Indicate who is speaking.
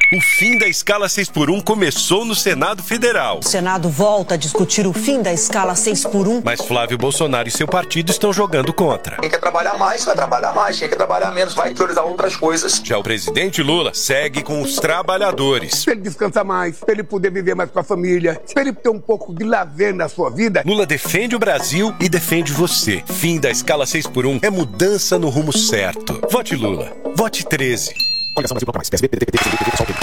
Speaker 1: O fim da escala 6x1 começou no Senado Federal.
Speaker 2: O Senado volta a discutir o fim da escala 6x1.
Speaker 1: Mas Flávio Bolsonaro e seu partido estão jogando contra.
Speaker 3: Quem quer trabalhar mais, vai trabalhar mais. Quem quer trabalhar menos, vai priorizar outras coisas.
Speaker 1: Já o presidente Lula segue com os trabalhadores.
Speaker 4: Pra ele descansar mais, pra ele poder viver mais com a família, pra ele ter um pouco de lazer na sua vida.
Speaker 1: Lula defende o Brasil e defende você. Fim da escala 6x1 é mudança no rumo certo. Vote Lula. Vote 13.
Speaker 5: Coligação Brasil Bloco Mais. PSB, PDT, PT, PSDB, PSOL,